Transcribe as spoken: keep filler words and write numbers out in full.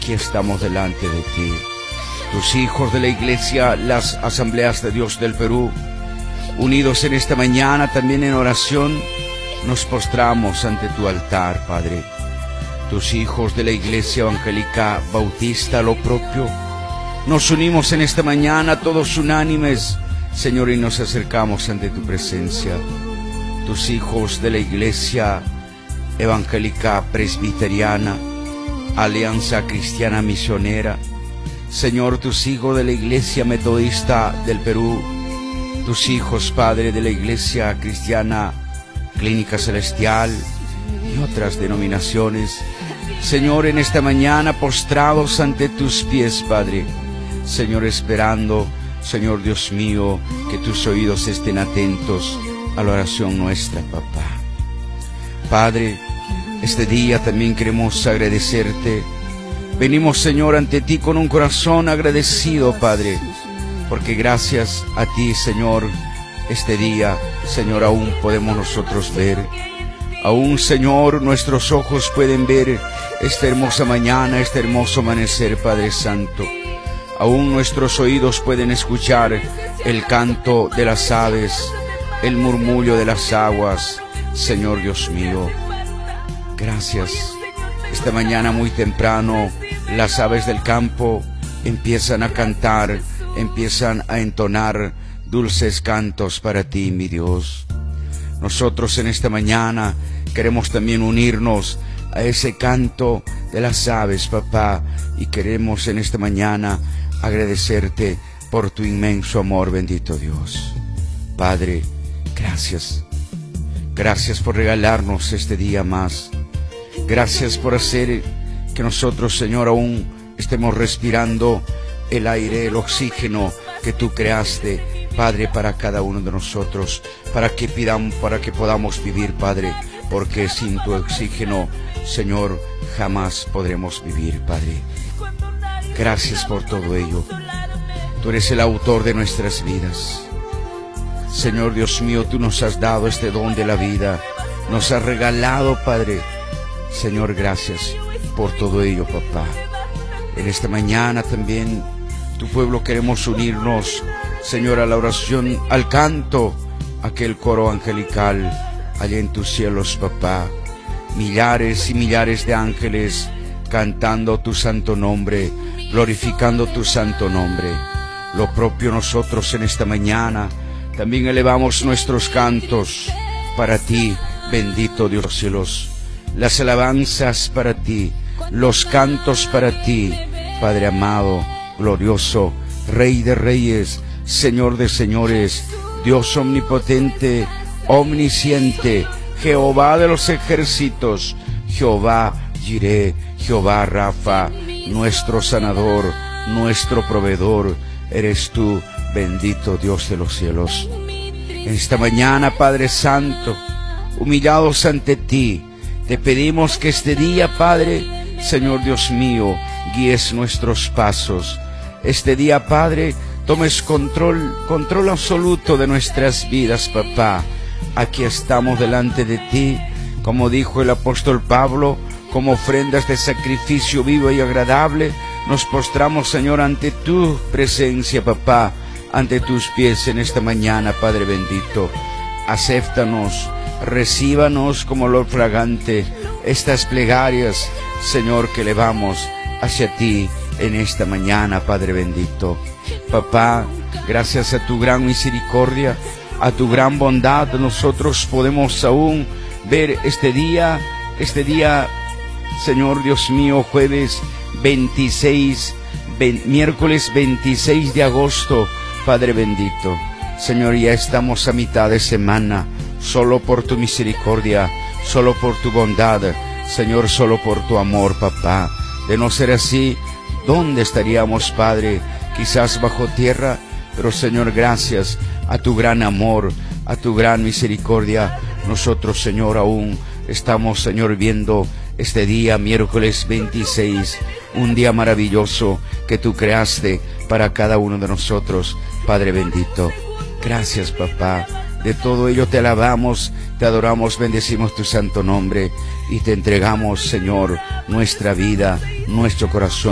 aquí estamos delante de ti. Tus hijos de la iglesia, las asambleas de Dios del Perú, unidos en esta mañana también en oración, nos postramos ante tu altar, Padre. Tus hijos de la iglesia evangélica bautista, lo propio, nos unimos en esta mañana todos unánimes, Señor, y nos acercamos ante tu presencia. Tus hijos de la iglesia evangélica presbiteriana, Alianza Cristiana Misionera, Señor, tus hijos de la iglesia metodista del Perú, tus hijos, Padre, de la iglesia cristiana Clínica Celestial y otras denominaciones, Señor, en esta mañana postrados ante tus pies, Padre, Señor, esperando, Señor Dios mío, que tus oídos estén atentos a la oración nuestra, papá. Padre, este día también queremos agradecerte. Venimos, Señor, ante ti con un corazón agradecido, Padre, porque gracias a ti, Señor, este día, Señor, aún podemos nosotros ver. Aún, Señor, nuestros ojos pueden ver esta hermosa mañana, este hermoso amanecer, Padre Santo. Aún nuestros oídos pueden escuchar el canto de las aves, el murmullo de las aguas, Señor Dios mío. Gracias. Esta mañana muy temprano, las aves del campo empiezan a cantar, empiezan a entonar dulces cantos para ti, mi Dios. Nosotros en esta mañana queremos también unirnos a ese canto de las aves, papá, y queremos en esta mañana agradecerte por tu inmenso amor, bendito Dios. Padre, gracias. Gracias por regalarnos este día más. Gracias por hacer que nosotros, Señor, aún estemos respirando el aire, el oxígeno que tú creaste, Padre, para cada uno de nosotros, para que pidamos, para que podamos vivir, Padre, porque sin tu oxígeno, Señor, jamás podremos vivir, Padre. Gracias por todo ello. Tú eres el autor de nuestras vidas. Señor Dios mío, tú nos has dado este don de la vida, nos has regalado, Padre. Señor, gracias por todo ello, papá. En esta mañana también, tu pueblo, queremos unirnos, Señor, a la oración, al canto, aquel coro angelical allá en tus cielos, papá. Millares y millares de ángeles cantando tu santo nombre, glorificando tu santo nombre. Lo propio nosotros en esta mañana también elevamos nuestros cantos para ti, bendito Dios de los cielos. Las alabanzas para ti, los cantos para ti, Padre amado, glorioso, Rey de reyes, Señor de señores, Dios omnipotente, omnisciente, Jehová de los ejércitos, Jehová Jireh, Jehová Rafa, nuestro sanador, nuestro proveedor, eres tú, bendito Dios de los cielos. En esta mañana, Padre Santo, humillados ante ti, te pedimos que este día, Padre, Señor Dios mío, guíes nuestros pasos. Este día, Padre, tomes control, control absoluto de nuestras vidas, papá. Aquí estamos delante de ti, como dijo el apóstol Pablo, como ofrendas de sacrificio vivo y agradable. Nos postramos, Señor, ante tu presencia, papá, ante tus pies en esta mañana, Padre bendito. Acéptanos, recíbanos como olor fragante estas plegarias, Señor, que elevamos hacia ti en esta mañana, Padre bendito. Papá, gracias a tu gran misericordia, a tu gran bondad, nosotros podemos aún ver este día, este día, Señor Dios mío, jueves veintiséis, miércoles veintiséis de agosto, Padre bendito. Señor, ya estamos a mitad de semana, solo por tu misericordia, solo por tu bondad, Señor, solo por tu amor, papá. De no ser así, ¿dónde estaríamos, Padre? Quizás bajo tierra, pero Señor, gracias a tu gran amor, a tu gran misericordia, nosotros, Señor, aún estamos, Señor, viendo este día, miércoles veintiséis, un día maravilloso que tú creaste para cada uno de nosotros, Padre bendito. Gracias, papá. De todo ello te alabamos, te adoramos, bendecimos tu santo nombre y te entregamos, Señor, nuestra vida, nuestro corazón.